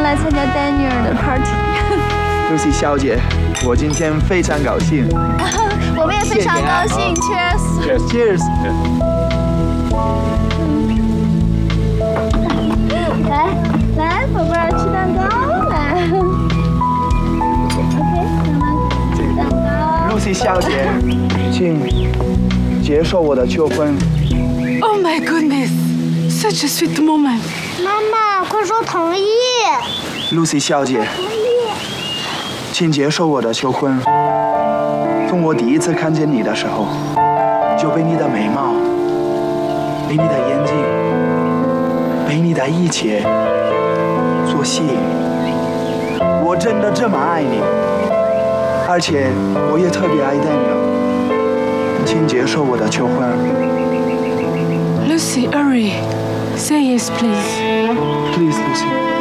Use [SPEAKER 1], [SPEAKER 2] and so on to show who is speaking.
[SPEAKER 1] 来参加 Daniel 的 party。
[SPEAKER 2] Lucy 小姐，我今天非常高兴。
[SPEAKER 1] 我们也非常高兴 ，Cheers。
[SPEAKER 2] Cheers。
[SPEAKER 1] 来，宝贝儿，吃蛋糕来。OK， 妈妈吃蛋糕。
[SPEAKER 2] Lucy 小姐，请接受我的求婚。
[SPEAKER 3] Oh my goodness, such a sweet moment.
[SPEAKER 4] 妈妈，快说同意。
[SPEAKER 2] Lucy 小姐，请接受我的求婚。从我第一次看见你的时候，就被你的眉毛，被你的眼睛，被你的一切所吸引。我真的这么爱你，而且我也特别爱 Daniel。请接受我的求婚。
[SPEAKER 3] Lucy, hurry. Say yes, please.
[SPEAKER 2] Please, Lucy.